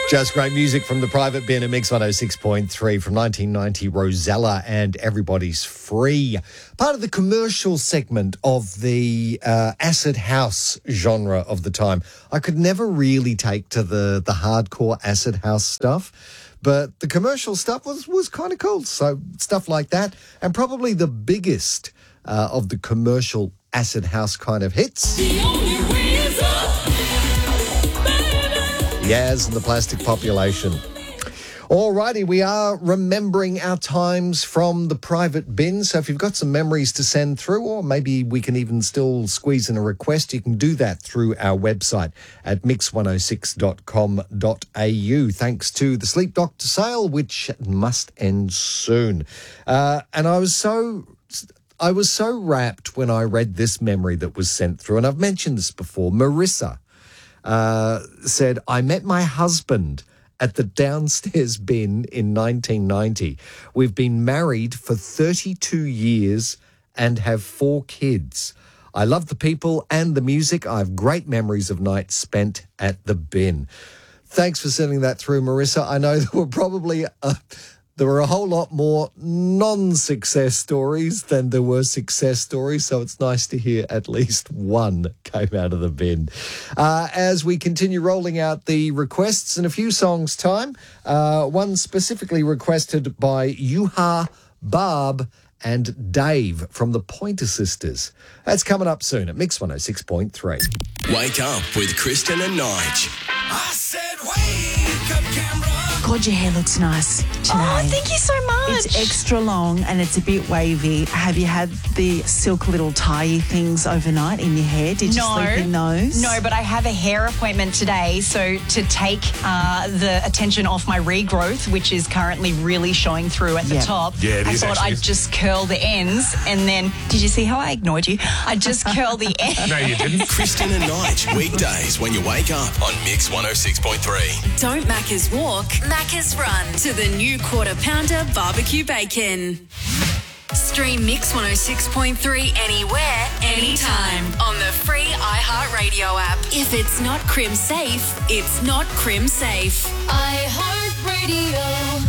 Just great music from the Private Bin at Mix 106.3 from 1990, Rosella and Everybody's Free. Part of the commercial segment of the acid house genre of the time. I could never really take to the hardcore acid house stuff, but the commercial stuff was kind of cool. So stuff like that, and probably the biggest of the commercial acid house kind of hits. The only way is up, baby. Yaz and the Plastic Population. Alrighty, we are remembering our times from the Private Bin. So if you've got some memories to send through, or maybe we can even still squeeze in a request, you can do that through our website at mix106.com.au. Thanks to the Sleep Doctor sale, which must end soon. And I was so rapt when I read this memory that was sent through, and I've mentioned this before. Marissa said, I met my husband at the downstairs bin in 1990. We've been married for 32 years and have 4 kids. I love the people and the music. I have great memories of nights spent at the bin. Thanks for sending that through, Marissa. I know there were probably there were a whole lot more non-success stories than there were success stories, so it's nice to hear at least one came out of the bin. As we continue rolling out the requests in a few songs' time, one specifically requested by Yuha, Barb and Dave from the Pointer Sisters. That's coming up soon at Mix 106.3. Wake up with Kristen and Nige. I said, wake up, camera. God, your hair looks nice today. Oh, thank you so much. It's extra long and it's a bit wavy. Have you had the silk little tie things overnight in your hair? Did you sleep in those? No, but I have a hair appointment today, so to take the attention off my regrowth, which is currently really showing through at the top, I thought I'd just curl the ends, and then, did you see how I ignored you? I just curl the ends. No, you didn't. Kristen and Nige, weekdays when you wake up on Mix 106.3. Don't Macca's walk, Macca's run to the new Quarter Pounder barbecue bacon. Stream Mix 106.3 anywhere, anytime on the free iHeartRadio app. If it's not Crim Safe, it's not Crim Safe. iHeartRadio.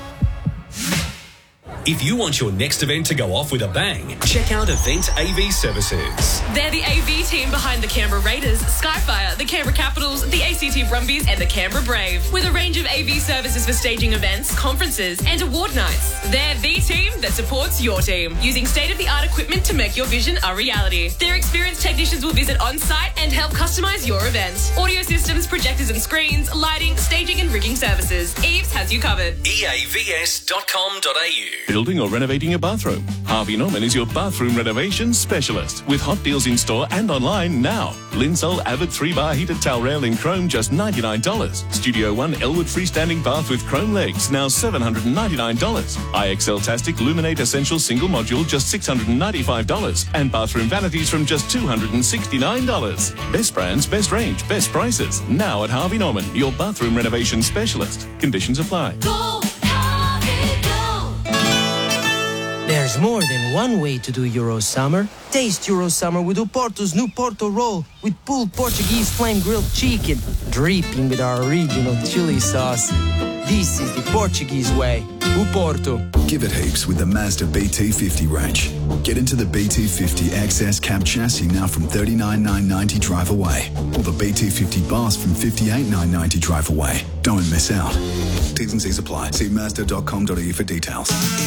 If you want your next event to go off with a bang, check out Event AV Services. They're the AV team behind the Canberra Raiders, Skyfire, the Canberra Capitals, the ACT Brumbies and the Canberra Brave. With a range of AV services for staging events, conferences and award nights. They're the team that supports your team, using state-of-the-art equipment to make your vision a reality. Their experienced technicians will visit on-site and help customise your event. Audio systems, projectors and screens, lighting, staging and rigging services. Eves has you covered. eavs.com.au. Building or renovating your bathroom? Harvey Norman is your bathroom renovation specialist with hot deals in store and online now. Linsol Avid 3-bar heated towel rail in chrome, just $99. Studio One Elwood freestanding bath with chrome legs, now $799. IXL Tastic Luminate Essential single module, just $695. And bathroom vanities from just $269. Best brands, best range, best prices. Now at Harvey Norman, your bathroom renovation specialist. Conditions apply. Go, Harvey, go. There's more than one way to do Euro Summer. Taste Euro Summer with Oporto's new Porto roll with pulled Portuguese flame grilled chicken, dripping with our original chili sauce. This is the Portuguese way. Oporto. Give it heaps with the Mazda BT50 range. Get into the BT50 XS cab chassis now from $39,990 drive away, or the BT50 Boss from $58,990 drive away. Don't miss out. T's and C's apply. See Mazda.com.au for details.